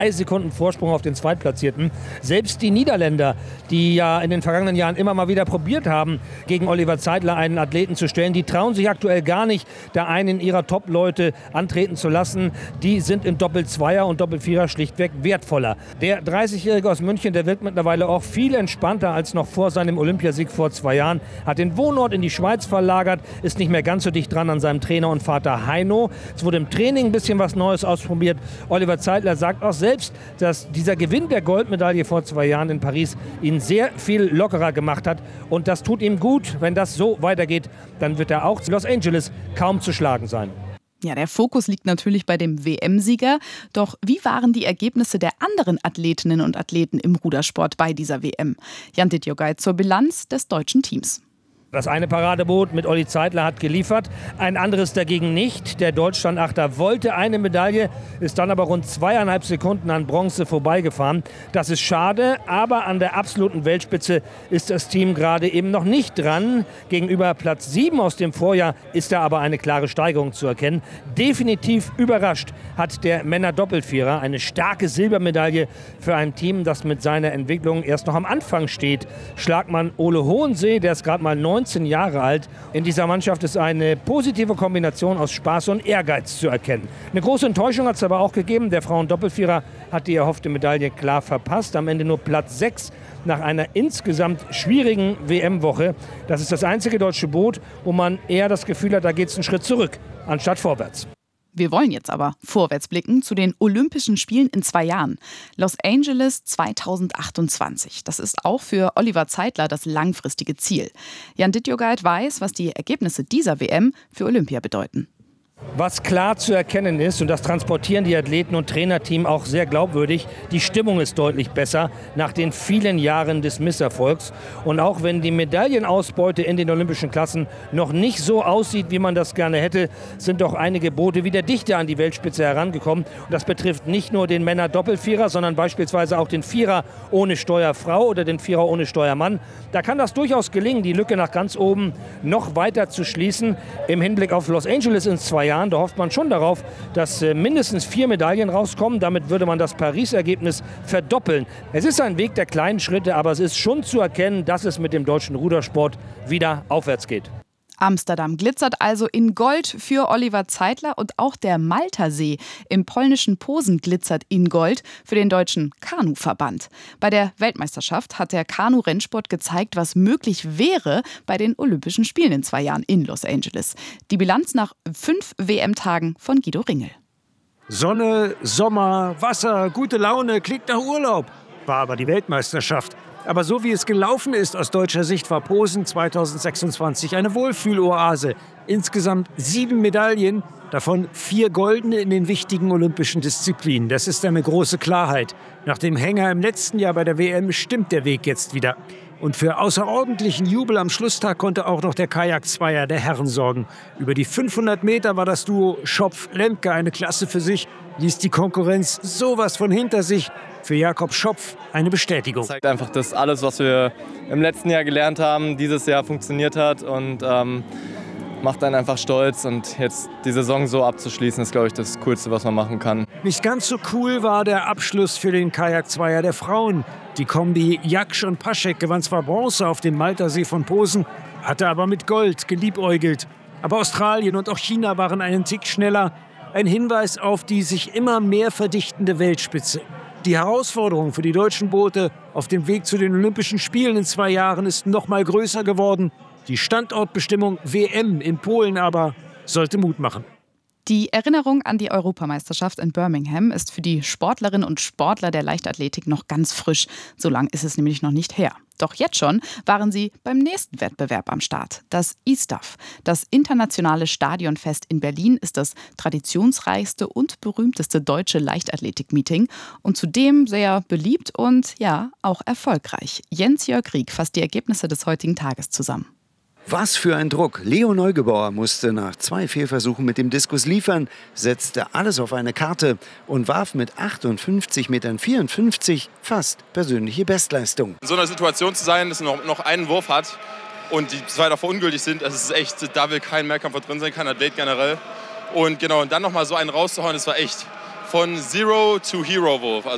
3 Sekunden Vorsprung auf den Zweitplatzierten. Selbst die Niederländer, die ja in den vergangenen Jahren immer mal wieder probiert haben, gegen Oliver Zeitler einen Athleten zu stellen, die trauen sich aktuell gar nicht, da einen ihrer Top-Leute antreten zu lassen. Die sind in Doppel-Zweier und Doppel-Vierer schlichtweg wertvoller. Der 30-Jährige aus München, der wirkt mittlerweile auch viel entspannter als noch vor seinem Olympiasieg vor 2 Jahren, hat den Wohnort in die Schweiz verlagert, ist nicht mehr ganz so dicht dran an seinem Trainer und Vater Heino. Es wurde im Training ein bisschen was Neues ausprobiert. Oliver Zeitler sagt auch selbst, dass dieser Gewinn der Goldmedaille vor 2 Jahren in Paris ihn sehr viel lockerer gemacht hat. Und das tut ihm gut. Wenn das so weitergeht, dann wird er auch in Los Angeles kaum zu schlagen sein. Ja, der Fokus liegt natürlich bei dem WM-Sieger. Doch wie waren die Ergebnisse der anderen Athletinnen und Athleten im Rudersport bei dieser WM? Jan Dittjogaj zur Bilanz des deutschen Teams. Das eine Paradeboot mit Olli Zeitler hat geliefert, ein anderes dagegen nicht. Der Deutschlandachter wollte eine Medaille, ist dann aber rund 2,5 Sekunden an Bronze vorbeigefahren. Das ist schade, aber an der absoluten Weltspitze ist das Team gerade eben noch nicht dran. Gegenüber Platz 7 aus dem Vorjahr ist da aber eine klare Steigerung zu erkennen. Definitiv überrascht hat der Männer-Doppelvierer eine starke Silbermedaille für ein Team, das mit seiner Entwicklung erst noch am Anfang steht. Schlagmann Ole Hohensee, der ist gerade mal 19 Jahre alt. In dieser Mannschaft ist eine positive Kombination aus Spaß und Ehrgeiz zu erkennen. Eine große Enttäuschung hat es aber auch gegeben. Der Frauen-Doppelvierer hat die erhoffte Medaille klar verpasst. Am Ende nur Platz 6 nach einer insgesamt schwierigen WM-Woche. Das ist das einzige deutsche Boot, wo man eher das Gefühl hat, da geht es einen Schritt zurück, anstatt vorwärts. Wir wollen jetzt aber vorwärts blicken zu den Olympischen Spielen in 2 Jahren. Los Angeles 2028. Das ist auch für Oliver Zeitler das langfristige Ziel. Jan Dittjogaj weiß, was die Ergebnisse dieser WM für Olympia bedeuten. Was klar zu erkennen ist, und das transportieren die Athleten und Trainerteam auch sehr glaubwürdig, die Stimmung ist deutlich besser nach den vielen Jahren des Misserfolgs. Und auch wenn die Medaillenausbeute in den olympischen Klassen noch nicht so aussieht, wie man das gerne hätte, sind doch einige Boote wieder dichter an die Weltspitze herangekommen. Und das betrifft nicht nur den Männer-Doppelvierer, sondern beispielsweise auch den Vierer ohne Steuerfrau oder den Vierer ohne Steuermann. Da kann das durchaus gelingen, die Lücke nach ganz oben noch weiter zu schließen. Im Hinblick auf Los Angeles in 2 Jahren, da hofft man schon darauf, dass mindestens 4 Medaillen rauskommen. Damit würde man das Paris-Ergebnis verdoppeln. Es ist ein Weg der kleinen Schritte, aber es ist schon zu erkennen, dass es mit dem deutschen Rudersport wieder aufwärts geht. Amsterdam glitzert also in Gold für Oliver Zeitler und auch der Maltersee im polnischen Posen glitzert in Gold für den deutschen Kanuverband. Bei der Weltmeisterschaft hat der Kanu-Rennsport gezeigt, was möglich wäre bei den Olympischen Spielen in 2 Jahren in Los Angeles. Die Bilanz nach 5 WM-Tagen von Guido Ringel. Sonne, Sommer, Wasser, gute Laune, klingt nach Urlaub. War aber die Weltmeisterschaft. Aber so wie es gelaufen ist aus deutscher Sicht, war Posen 2026 eine Wohlfühloase. Insgesamt 7 Medaillen, davon 4 goldene in den wichtigen olympischen Disziplinen. Das ist eine große Klarheit. Nach dem Hänger im letzten Jahr bei der WM stimmt der Weg jetzt wieder. Und für außerordentlichen Jubel am Schlusstag konnte auch noch der Kajak-Zweier der Herren sorgen. Über die 500 Meter war das Duo Schopf-Lemke eine Klasse für sich, ließ die Konkurrenz sowas von hinter sich. Für Jakob Schopf eine Bestätigung. Das zeigt einfach, dass alles, was wir im letzten Jahr gelernt haben, dieses Jahr funktioniert hat und macht einen einfach stolz. Und jetzt die Saison so abzuschließen, ist, glaube ich, das Coolste, was man machen kann. Nicht ganz so cool war der Abschluss für den Kajak-Zweier der Frauen. Die Kombi Jaksch und Paschek gewann zwar Bronze auf dem Maltersee von Posen, hatte aber mit Gold geliebäugelt. Aber Australien und auch China waren einen Tick schneller. Ein Hinweis auf die sich immer mehr verdichtende Weltspitze. Die Herausforderung für die deutschen Boote auf dem Weg zu den Olympischen Spielen in 2 Jahren ist noch mal größer geworden. Die Standortbestimmung WM in Polen aber sollte Mut machen. Die Erinnerung an die Europameisterschaft in Birmingham ist für die Sportlerinnen und Sportler der Leichtathletik noch ganz frisch. So lang ist es nämlich noch nicht her. Doch jetzt schon waren sie beim nächsten Wettbewerb am Start. Das ISTAF, das Internationale Stadionfest in Berlin, ist das traditionsreichste und berühmteste deutsche Leichtathletik-Meeting und zudem sehr beliebt und ja, auch erfolgreich. Jens-Jörg Rieck fasst die Ergebnisse des heutigen Tages zusammen. Was für ein Druck. Leo Neugebauer musste nach 2 Fehlversuchen mit dem Diskus liefern, setzte alles auf eine Karte und warf mit 58,54 Metern fast persönliche Bestleistung. In so einer Situation zu sein, dass man noch einen Wurf hat und die 2 davor ungültig sind, das ist echt, da will kein Mehrkampfer drin sein, kein Athlet generell. Und genau, und dann nochmal so einen rauszuhauen, das war echt von Zero to Hero Wurf. Also